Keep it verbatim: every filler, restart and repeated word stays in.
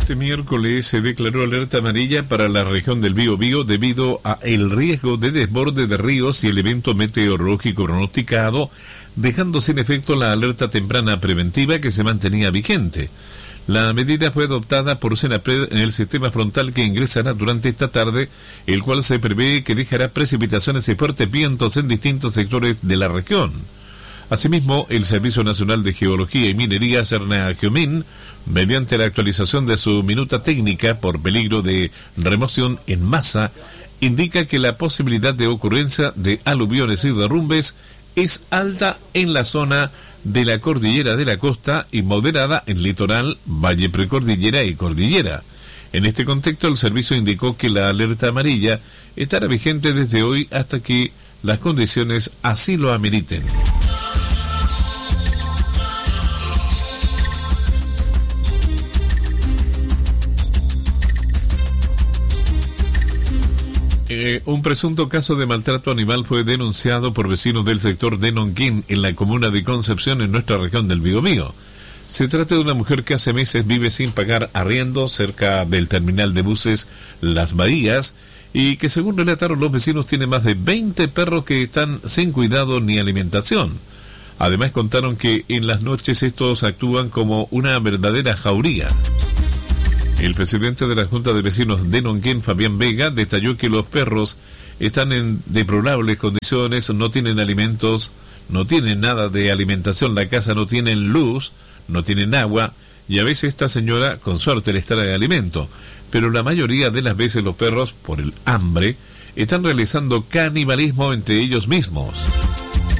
Este miércoles se declaró alerta amarilla para la región del Biobío debido a el riesgo de desborde de ríos y el evento meteorológico pronosticado, dejando sin efecto la alerta temprana preventiva que se mantenía vigente. La medida fue adoptada por Senapred en el sistema frontal que ingresará durante esta tarde, el cual se prevé que dejará precipitaciones y fuertes vientos en distintos sectores de la región. Asimismo, el Servicio Nacional de Geología y Minería, Sernageomin, mediante la actualización de su minuta técnica por peligro de remoción en masa, indica que la posibilidad de ocurrencia de aluviones y derrumbes es alta en la zona de la cordillera de la costa y moderada en litoral, valle precordillera y cordillera. En este contexto, el servicio indicó que la alerta amarilla estará vigente desde hoy hasta que las condiciones así lo ameriten. Eh, un presunto caso de maltrato animal fue denunciado por vecinos del sector de Nonquín, en la comuna de Concepción, en nuestra región del Biobío. Se trata de una mujer que hace meses vive sin pagar arriendo cerca del terminal de buses Las Bahías y que, según relataron los vecinos, tiene más de veinte perros que están sin cuidado ni alimentación. Además, contaron que en las noches estos actúan como una verdadera jauría. El presidente de la Junta de Vecinos de Nonquén, Fabián Vega, detalló que los perros están en deplorables condiciones, no tienen alimentos, no tienen nada de alimentación, la casa no tiene luz, no tienen agua, y a veces esta señora con suerte les trae alimento, pero la mayoría de las veces los perros, por el hambre, están realizando canibalismo entre ellos mismos.